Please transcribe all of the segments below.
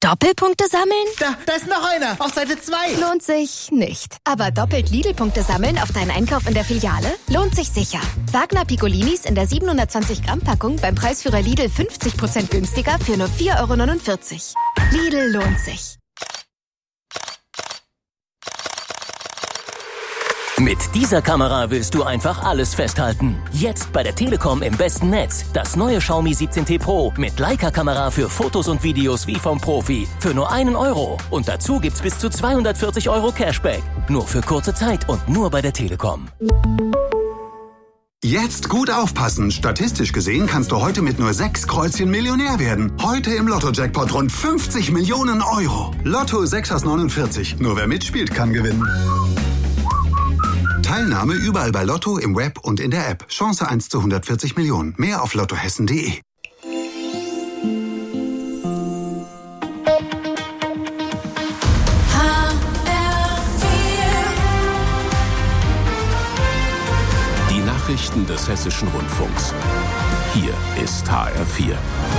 Doppelpunkte sammeln? Da ist noch einer, auf Seite 2. Lohnt sich nicht. Aber doppelt Lidl-Punkte sammeln auf deinen Einkauf in der Filiale? Lohnt sich sicher. Wagner Piccolinis in der 720-Gramm-Packung beim Preisführer Lidl 50% günstiger für nur 4,49 €. Lidl lohnt sich. Mit dieser Kamera willst du einfach alles festhalten. Jetzt bei der Telekom im besten Netz. Das neue Xiaomi 17T Pro mit Leica-Kamera für Fotos und Videos wie vom Profi. Für nur 1 €. Und dazu gibt's bis zu 240 € Cashback. Nur für kurze Zeit und nur bei der Telekom. Jetzt gut aufpassen. Statistisch gesehen kannst du heute mit nur 6 Kreuzchen Millionär werden. Heute im Lotto-Jackpot rund 50 Millionen €. Lotto 6 aus 49. Nur wer mitspielt, kann gewinnen. Teilnahme überall bei Lotto, im Web und in der App. Chance 1 zu 140 Millionen. Mehr auf lottohessen.de. Die Nachrichten des Hessischen Rundfunks. Hier ist HR4.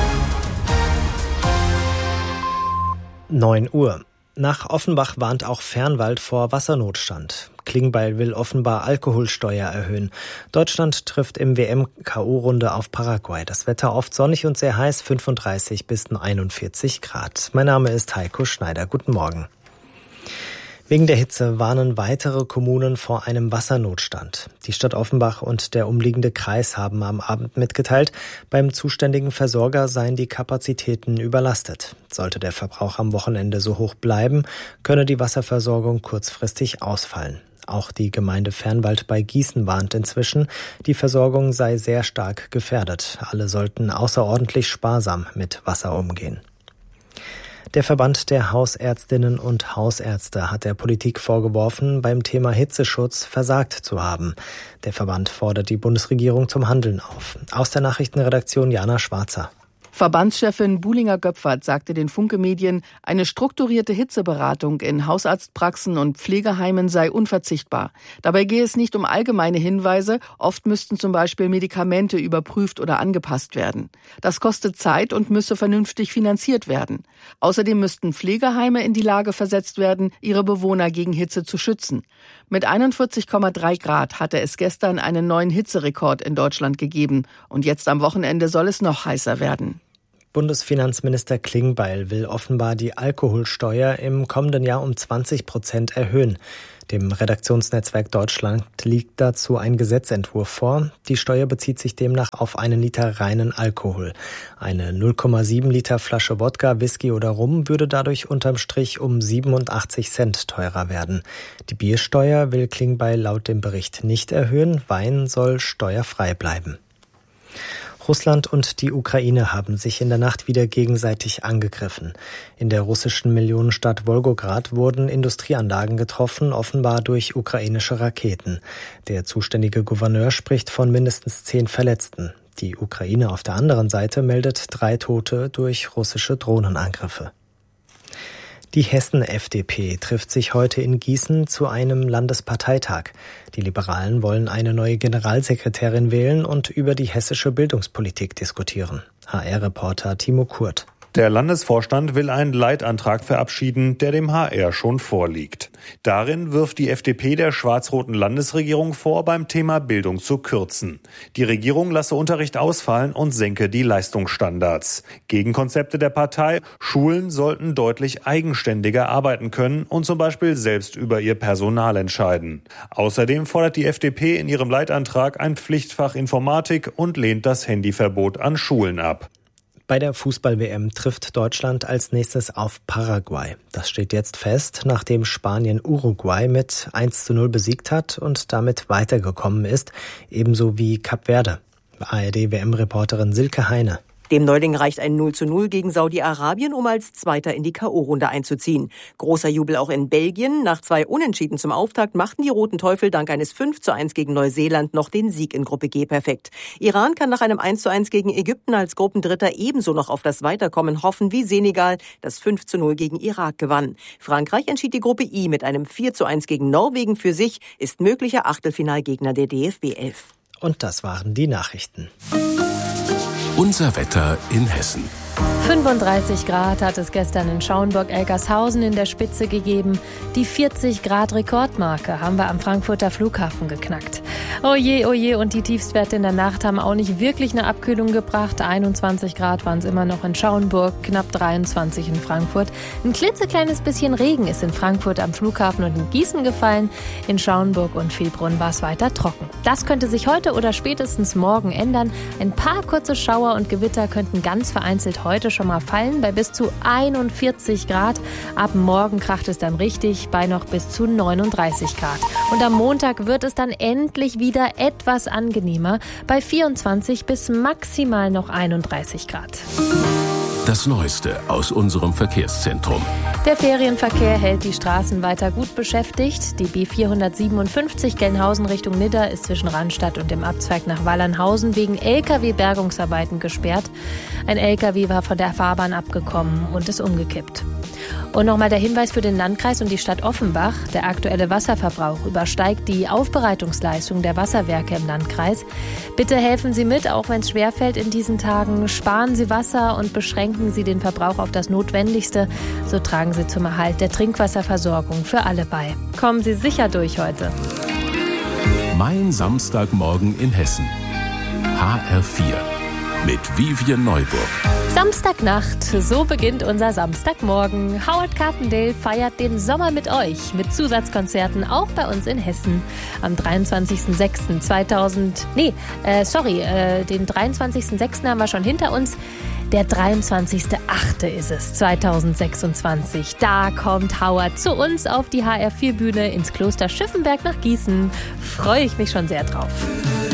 9 Uhr. Nach Offenbach warnt auch Fernwald vor Wassernotstand. Klingbeil will offenbar Alkoholsteuer erhöhen. Deutschland trifft im WM-KO-Runde auf Paraguay. Das Wetter oft sonnig und sehr heiß, 35 bis 41 Grad. Mein Name ist Heiko Schneider. Guten Morgen. Wegen der Hitze warnen weitere Kommunen vor einem Wassernotstand. Die Stadt Offenbach und der umliegende Kreis haben am Abend mitgeteilt, beim zuständigen Versorger seien die Kapazitäten überlastet. Sollte der Verbrauch am Wochenende so hoch bleiben, könne die Wasserversorgung kurzfristig ausfallen. Auch die Gemeinde Fernwald bei Gießen warnt inzwischen, die Versorgung sei sehr stark gefährdet. Alle sollten außerordentlich sparsam mit Wasser umgehen. Der Verband der Hausärztinnen und Hausärzte hat der Politik vorgeworfen, beim Thema Hitzeschutz versagt zu haben. Der Verband fordert die Bundesregierung zum Handeln auf. Aus der Nachrichtenredaktion Jana Schwarzer. Verbandschefin Buhlinger-Göpfert sagte den Funke-Medien, eine strukturierte Hitzeberatung in Hausarztpraxen und Pflegeheimen sei unverzichtbar. Dabei gehe es nicht um allgemeine Hinweise, oft müssten zum Beispiel Medikamente überprüft oder angepasst werden. Das kostet Zeit und müsse vernünftig finanziert werden. Außerdem müssten Pflegeheime in die Lage versetzt werden, ihre Bewohner gegen Hitze zu schützen. Mit 41,3 Grad hatte es gestern einen neuen Hitzerekord in Deutschland gegeben. Und jetzt am Wochenende soll es noch heißer werden. Bundesfinanzminister Klingbeil will offenbar die Alkoholsteuer im kommenden Jahr um 20% erhöhen. Dem Redaktionsnetzwerk Deutschland liegt dazu ein Gesetzentwurf vor. Die Steuer bezieht sich demnach auf 1 Liter reinen Alkohol. Eine 0,7 Liter Flasche Wodka, Whisky oder Rum würde dadurch unterm Strich um 87 Cent teurer werden. Die Biersteuer will Klingbeil laut dem Bericht nicht erhöhen. Wein soll steuerfrei bleiben. Russland und die Ukraine haben sich in der Nacht wieder gegenseitig angegriffen. In der russischen Millionenstadt Wolgograd wurden Industrieanlagen getroffen, offenbar durch ukrainische Raketen. Der zuständige Gouverneur spricht von mindestens 10 Verletzten. Die Ukraine auf der anderen Seite meldet 3 Tote durch russische Drohnenangriffe. Die Hessen-FDP trifft sich heute in Gießen zu einem Landesparteitag. Die Liberalen wollen eine neue Generalsekretärin wählen und über die hessische Bildungspolitik diskutieren. HR-Reporter Timo Kurt. Der Landesvorstand will einen Leitantrag verabschieden, der dem HR schon vorliegt. Darin wirft die FDP der schwarz-roten Landesregierung vor, beim Thema Bildung zu kürzen. Die Regierung lasse Unterricht ausfallen und senke die Leistungsstandards. Gegenkonzepte der Partei: Schulen sollten deutlich eigenständiger arbeiten können und zum Beispiel selbst über ihr Personal entscheiden. Außerdem fordert die FDP in ihrem Leitantrag ein Pflichtfach Informatik und lehnt das Handyverbot an Schulen ab. Bei der Fußball-WM trifft Deutschland als nächstes auf Paraguay. Das steht jetzt fest, nachdem Spanien Uruguay mit 1:0 besiegt hat und damit weitergekommen ist, ebenso wie Kap Verde. ARD-WM-Reporterin Silke Heine. Dem Neuling reicht ein 0:0 gegen Saudi-Arabien, um als Zweiter in die K.O.-Runde einzuziehen. Großer Jubel auch in Belgien. Nach 2 Unentschieden zum Auftakt machten die Roten Teufel dank eines 5:1 gegen Neuseeland noch den Sieg in Gruppe G perfekt. Iran kann nach einem 1:1 gegen Ägypten als Gruppendritter ebenso noch auf das Weiterkommen hoffen wie Senegal, das 5:0 gegen Irak gewann. Frankreich entschied die Gruppe I mit einem 4:1 gegen Norwegen für sich, ist möglicher Achtelfinalgegner der DFB 11. Und das waren die Nachrichten. Unser Wetter in Hessen. 35 Grad hat es gestern in Schauenburg-Elgershausen in der Spitze gegeben. Die 40 Grad Rekordmarke haben wir am Frankfurter Flughafen geknackt. Oje, und die Tiefstwerte in der Nacht haben auch nicht wirklich eine Abkühlung gebracht. 21 Grad waren es immer noch in Schauenburg, knapp 23 in Frankfurt. Ein klitzekleines bisschen Regen ist in Frankfurt am Flughafen und in Gießen gefallen. In Schauenburg und Vilbrunn war es weiter trocken. Das könnte sich heute oder spätestens morgen ändern. Ein paar kurze Schauer und Gewitter könnten ganz vereinzelt heute schon mal fallen, bei bis zu 41 Grad. Ab morgen kracht es dann richtig bei noch bis zu 39 Grad. Und am Montag wird es dann endlich wieder etwas angenehmer, bei 24 bis maximal noch 31 Grad. Das Neueste aus unserem Verkehrszentrum. Der Ferienverkehr hält die Straßen weiter gut beschäftigt. Die B457 Gelnhausen Richtung Nidda ist zwischen Randstadt und dem Abzweig nach Wallernhausen wegen Lkw-Bergungsarbeiten gesperrt. Ein Lkw war von der Fahrbahn abgekommen und ist umgekippt. Und nochmal der Hinweis für den Landkreis und die Stadt Offenbach. Der aktuelle Wasserverbrauch übersteigt die Aufbereitungsleistung der Wasserwerke im Landkreis. Bitte helfen Sie mit, auch wenn es schwerfällt in diesen Tagen. Sparen Sie Wasser und beschränken Sie den Verbrauch auf das Notwendigste. So tragen Sie zum Erhalt der Trinkwasserversorgung für alle bei. Kommen Sie sicher durch heute. Mein Samstagmorgen in Hessen. HR4 mit Vivian Neuburg. Samstagnacht, so beginnt unser Samstagmorgen. Howard Carpendale feiert den Sommer mit euch, mit Zusatzkonzerten auch bei uns in Hessen. Am 23.06.2000, den 23.06. haben wir schon hinter uns. Der 23.08. ist es, 2026. Da kommt Howard zu uns auf die HR4-Bühne ins Kloster Schiffenberg nach Gießen. Freue ich mich schon sehr drauf.